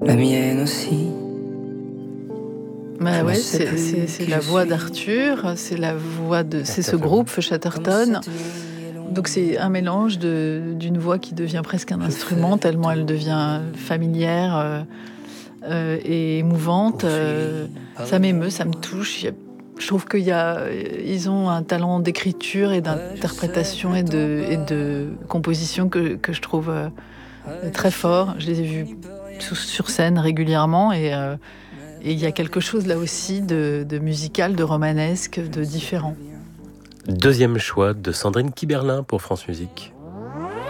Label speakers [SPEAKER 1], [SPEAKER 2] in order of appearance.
[SPEAKER 1] la mienne aussi.
[SPEAKER 2] Bah ouais, c'est la voix d'Arthur, c'est la voix c'est ce groupe Feu Chatterton. Donc c'est un mélange d'une voix qui devient presque un instrument tellement elle devient familière et émouvante. Ça m'émeut, ça me touche. Je trouve ils ont un talent d'écriture et d'interprétation et de composition que je trouve très fort. Je les ai vus sur scène régulièrement et il y a quelque chose là aussi de musical, de romanesque, de différent.
[SPEAKER 3] Deuxième choix de Sandrine Kiberlin pour France Musique.